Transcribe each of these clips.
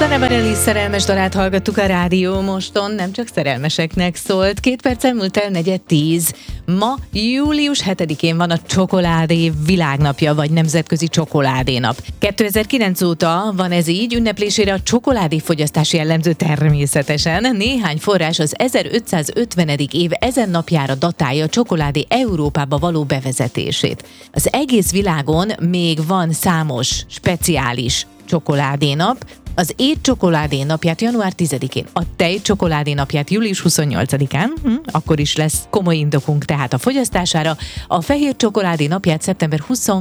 Susana Bareilles szerelmes dalát hallgattuk a rádió moston, nem csak szerelmeseknek szólt. 2 perc elmúlt el 9:10. Ma július 7-én van a csokoládé világnapja, vagy nemzetközi csokoládénap. 2009 óta van ez így, ünneplésére a csokoládé fogyasztás jellemző természetesen. Néhány forrás az 1550. év ezen napjára datálja a csokoládé Európába való bevezetését. Az egész világon még van számos speciális csokoládénap. Az étcsokoládé napját január 10-én, a tejcsokoládé napját július 28-án, akkor is lesz komoly indokunk tehát a fogyasztására, a fehér csokoládé napját szeptember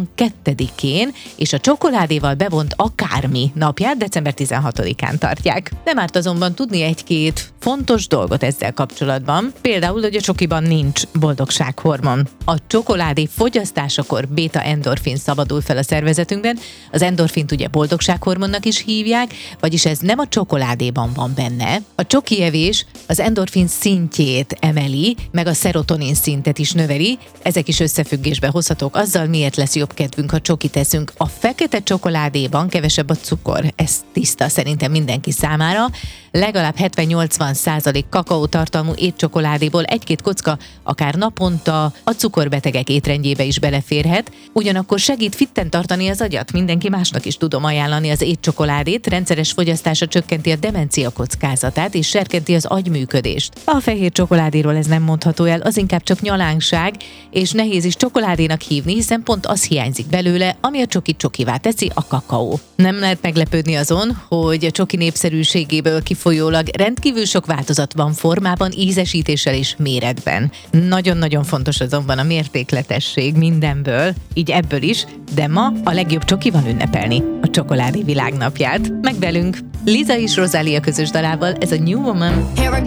22-én, és a csokoládéval bevont akármi napját december 16-án tartják. Nem árt azonban tudni egy-két fontos dolgot ezzel kapcsolatban, például, hogy a csokiban nincs boldogsághormon. A csokoládé fogyasztásakor béta-endorfin szabadul fel a szervezetünkben, az endorfint ugye boldogsághormonnak is hívják, vagyis ez nem a csokoládéban van benne. A csoki evés az endorfin szintjét emeli, meg a szerotonin szintet is növeli, ezek is összefüggésbe hozhatók azzal, miért lesz jobb kedvünk, ha csokit eszünk. A fekete csokoládéban kevesebb a cukor, ez tiszta szerintem mindenki számára, legalább 70-80% kakaótartalmú étcsokoládéból 1-2 kocka akár naponta a cukorbetegek étrendjébe is beleférhet, ugyanakkor segít fitten tartani az agyat, mindenki másnak is tudom ajánlani az étcsokoládét, rendszeres fogyasztása csökkenti a demencia kockázatát és serkenti az agyműködést. A fehér csokoládéról ez nem mondható el, az inkább csak nyalánkság, és nehéz is csokoládénak hívni, hiszen pont az hiányzik belőle, ami a csokit csokivá teszi, a kakaó. Nem lehet meglepődni azon, hogy a csoki népszerűségéből kifolyólag rendkívül sok változat van formában, ízesítéssel és méretben. Nagyon-nagyon fontos azonban a mértékletesség mindenből, így ebből is, de ma a legjobb csokival ünnepelni a csokoládé világnapját. Meg velünk Liza és Rosalia közös dalával, ez a New Woman.